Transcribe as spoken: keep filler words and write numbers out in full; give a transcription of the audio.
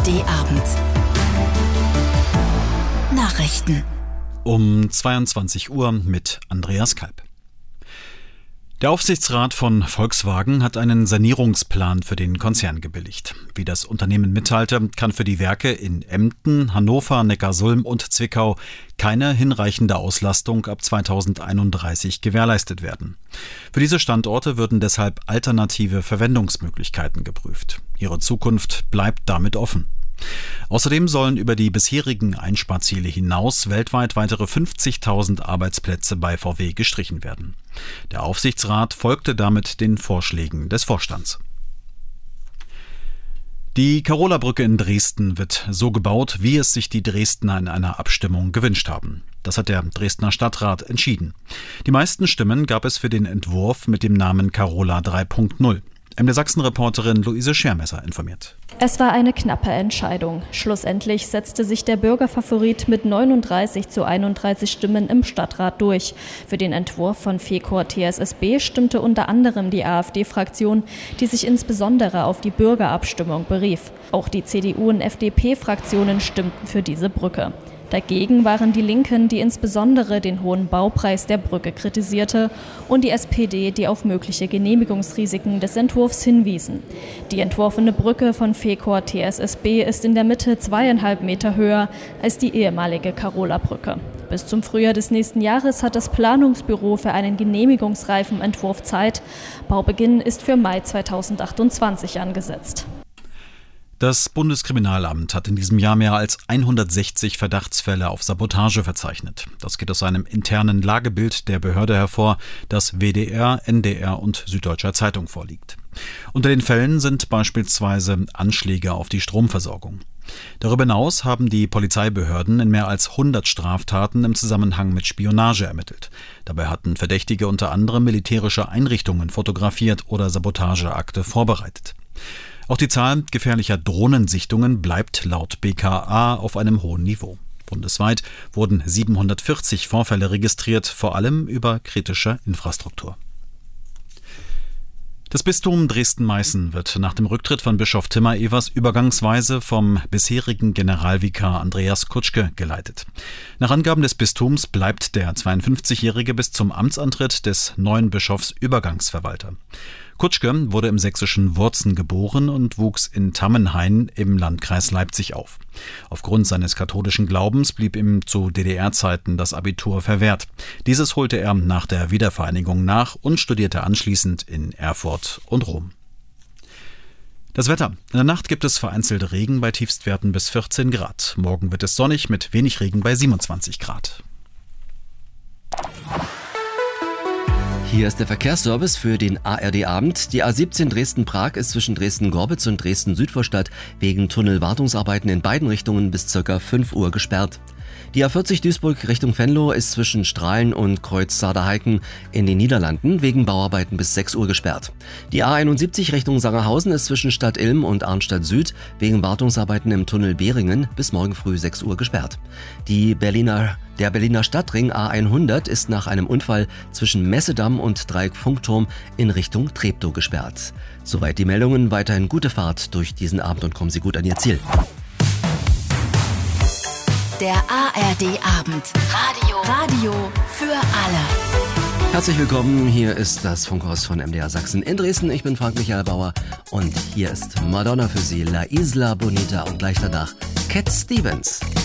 D Abend. Nachrichten. Um zweiundzwanzig Uhr mit Andreas Kalb. Der Aufsichtsrat von Volkswagen hat einen Sanierungsplan für den Konzern gebilligt. Wie das Unternehmen mitteilte, kann für die Werke in Emden, Hannover, Neckarsulm und Zwickau keine hinreichende Auslastung ab zweitausendeinunddreißig gewährleistet werden. Für diese Standorte würden deshalb alternative Verwendungsmöglichkeiten geprüft. Ihre Zukunft bleibt damit offen. Außerdem sollen über die bisherigen Einsparziele hinaus weltweit weitere fünfzigtausend Arbeitsplätze bei V W gestrichen werden. Der Aufsichtsrat folgte damit den Vorschlägen des Vorstands. Die Karola-Brücke in Dresden wird so gebaut, wie es sich die Dresdner in einer Abstimmung gewünscht haben. Das hat der Dresdner Stadtrat entschieden. Die meisten Stimmen gab es für den Entwurf mit dem Namen Karola drei Punkt null. M D Sachsen-Reporterin Luise Schermesser informiert. Es war eine knappe Entscheidung. Schlussendlich setzte sich der Bürgerfavorit mit neununddreißig zu einunddreißig Stimmen im Stadtrat durch. Für den Entwurf von Fecor T S S B stimmte unter anderem die AfD-Fraktion, die sich insbesondere auf die Bürgerabstimmung berief. Auch die C D U- und F D P-Fraktionen stimmten für diese Brücke. Dagegen waren die Linken, die insbesondere den hohen Baupreis der Brücke kritisierte, und die S P D, die auf mögliche Genehmigungsrisiken des Entwurfs hinwiesen. Die entworfene Brücke von Fecor T S S B ist in der Mitte zweieinhalb Meter höher als die ehemalige Karola-Brücke. Bis zum Frühjahr des nächsten Jahres hat das Planungsbüro für einen genehmigungsreifen Entwurf Zeit. Baubeginn ist für Mai zweitausendachtundzwanzig angesetzt. Das Bundeskriminalamt hat in diesem Jahr mehr als hundertsechzig Verdachtsfälle auf Sabotage verzeichnet. Das geht aus einem internen Lagebild der Behörde hervor, das W D R, N D R und Süddeutscher Zeitung vorliegt. Unter den Fällen sind beispielsweise Anschläge auf die Stromversorgung. Darüber hinaus haben die Polizeibehörden in mehr als hundert Straftaten im Zusammenhang mit Spionage ermittelt. Dabei hatten Verdächtige unter anderem militärische Einrichtungen fotografiert oder Sabotageakte vorbereitet. Auch die Zahl gefährlicher Drohnensichtungen bleibt laut B K A auf einem hohen Niveau. Bundesweit wurden siebenhundertvierzig Vorfälle registriert, vor allem über kritische Infrastruktur. Das Bistum Dresden-Meißen wird nach dem Rücktritt von Bischof Timmer Evers übergangsweise vom bisherigen Generalvikar Andreas Kutschke geleitet. Nach Angaben des Bistums bleibt der zweiundfünfzigjährige bis zum Amtsantritt des neuen Bischofs Übergangsverwalter. Kutschke wurde im sächsischen Wurzen geboren und wuchs in Tammenhain im Landkreis Leipzig auf. Aufgrund seines katholischen Glaubens blieb ihm zu D D R-Zeiten das Abitur verwehrt. Dieses holte er nach der Wiedervereinigung nach und studierte anschließend in Erfurt und Rom. Das Wetter. In der Nacht gibt es vereinzelt Regen bei Tiefstwerten bis vierzehn Grad. Morgen wird es sonnig mit wenig Regen bei siebenundzwanzig Grad. Hier ist der Verkehrsservice für den A R D-Abend. Die A siebzehn Dresden-Prag ist zwischen Dresden-Gorbitz und Dresden-Südvorstadt wegen Tunnelwartungsarbeiten in beiden Richtungen bis ca. fünf Uhr gesperrt. Die A vierzig Duisburg Richtung Venlo ist zwischen Strahlen und Kreuz Saarhausen in den Niederlanden wegen Bauarbeiten bis sechs Uhr gesperrt. Die A einundsiebzig Richtung Sangerhausen ist zwischen Stadt Ilm und Arnstadt Süd wegen Wartungsarbeiten im Tunnel Behringen bis morgen früh sechs Uhr gesperrt. Die Berliner Der Berliner Stadtring A hundert ist nach einem Unfall zwischen Messedamm und Dreieck-Funkturm in Richtung Treptow gesperrt. Soweit die Meldungen, weiterhin gute Fahrt durch diesen Abend und kommen Sie gut an Ihr Ziel. Der A R D-Abend. Radio. Radio für alle. Herzlich willkommen, hier ist das Funkhaus von M D R Sachsen in Dresden. Ich bin Frank-Michael Bauer und hier ist Madonna für Sie, La Isla Bonita und gleich danach Cat Stevens.